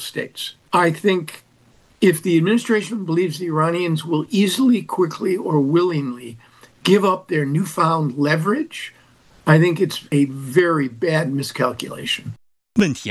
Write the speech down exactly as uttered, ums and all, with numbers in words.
States. I think if the administration believes the Iranians will easily, quickly, or willingly give up their newfound leverage, I think it's a very bad miscalculation. 问题